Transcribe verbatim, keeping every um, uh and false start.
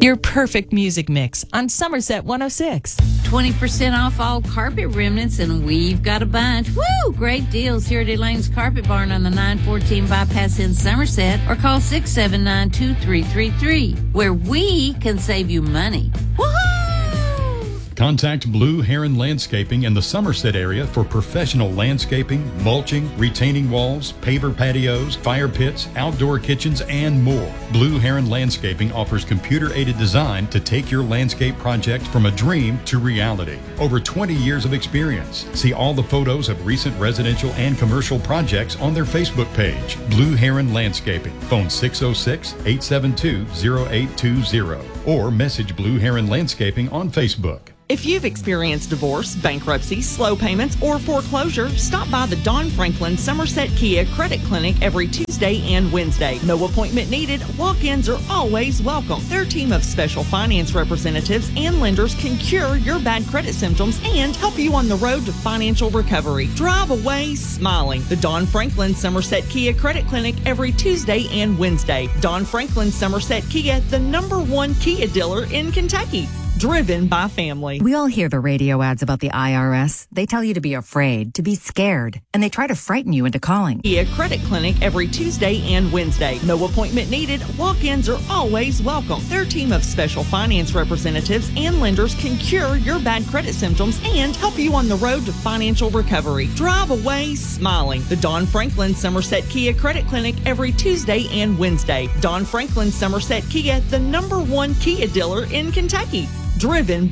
Your perfect music mix on Somerset one oh six. twenty percent off all carpet remnants, and we've got a bunch. Woo! Great deals here at Elaine's Carpet Barn on the nine fourteen bypass in Somerset, or call six seven nine, two three three three, where we can save you money. Woohoo! Contact Blue Heron Landscaping in the Somerset area for professional landscaping, mulching, retaining walls, paver patios, fire pits, outdoor kitchens, and more. Blue Heron Landscaping offers computer-aided design to take your landscape project from a dream to reality. Over twenty years of experience. See all the photos of recent residential and commercial projects on their Facebook page. Blue Heron Landscaping. Phone six oh six, eight seven two, oh eight two oh or message Blue Heron Landscaping on Facebook. If you've experienced divorce, bankruptcy, slow payments, or foreclosure, stop by the Don Franklin Somerset Kia Credit Clinic every Tuesday and Wednesday. No appointment needed. Walk-ins are always welcome. Their team of special finance representatives and lenders can cure your bad credit symptoms and help you on the road to financial recovery. Drive away smiling. The Don Franklin Somerset Kia Credit Clinic every Tuesday and Wednesday. Don Franklin Somerset Kia, the number one Kia dealer in Kentucky. Driven by family. We all hear the radio ads about the I R S. They tell you to be afraid, to be scared, and they try to frighten you into calling. Kia Credit Clinic every Tuesday and Wednesday. No appointment needed. Walk-ins are always welcome. Their team of special finance representatives and lenders can cure your bad credit symptoms and help you on the road to financial recovery. Drive away smiling. The Don Franklin Somerset Kia Credit Clinic every Tuesday and Wednesday. Don Franklin Somerset Kia, the number one Kia dealer in Kentucky. Driven by